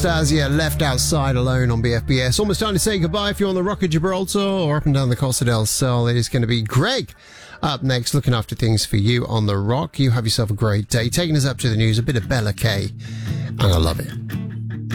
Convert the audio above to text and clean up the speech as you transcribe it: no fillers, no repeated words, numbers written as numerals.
Anastasia, Left Outside Alone on BFBS. Almost time to say goodbye if you're on the Rock of Gibraltar or up and down the Costa del Sol. It is going to be Greg up next, looking after things for you on the Rock. You have yourself a great day. Taking us up to the news, a bit of Bella K, and I love it.